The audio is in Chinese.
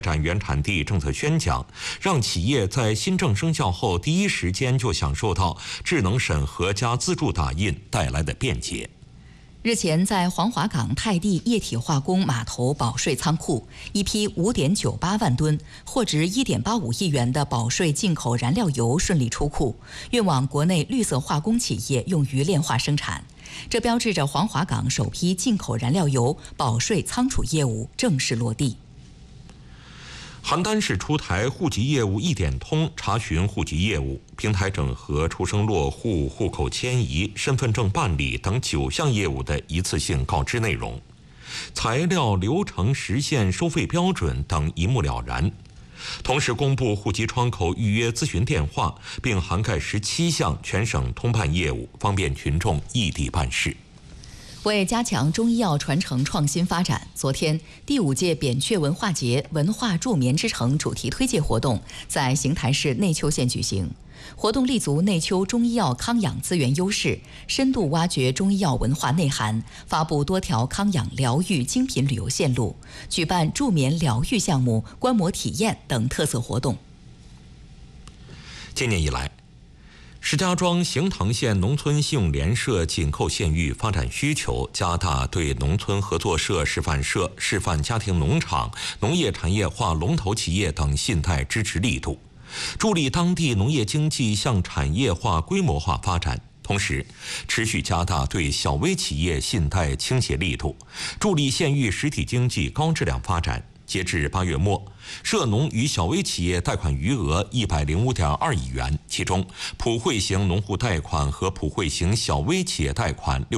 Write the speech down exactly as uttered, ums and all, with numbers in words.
展原产地政策宣讲，让企业在新政生效后第一时间就享受到智能审核加自助打印带来的便捷。 日前，在黄华港泰地液体化工码头保税仓库，一批 五点九八万吨、货值 一点八五亿元的保税进口燃料油顺利出库，运往国内绿色化工企业用于炼化生产。这标志着黄华港首批进口燃料油保税仓储业务正式落地。 邯郸市出台户籍业务一点通查询户籍业务，平台整合出生落户、户口迁移、身份证办理等九项业务的一次性告知内容，材料、流程、时限、收费标准等一目了然。同时公布户籍窗口预约咨询电话，并涵盖十七项全省通办业务，方便群众异地办事。 为加强中医药传承创新发展，昨天第五届扁鹊文化节文化助眠之城主题推介活动在邢台市内丘县举行。活动立足内丘中医药康养资源优势，深度挖掘中医药文化内涵，发布多条康养疗愈精品旅游线路，举办助眠疗愈项目、观摩体验等特色活动。 今年以来，石家庄行塘县农村信用联社紧扣县域发展需求，加大对农村合作社、示范社、示范家庭农场、农业产业化龙头企业等信贷支持力度，助力当地农业经济向产业化、规模化发展。同时，持续加大对小微企业信贷倾斜力度，助力县域实体经济高质量发展。截至八月末，涉农与小微企业贷款余额一百零五点二亿元，其中普惠型农户贷款和普惠型小微企业贷款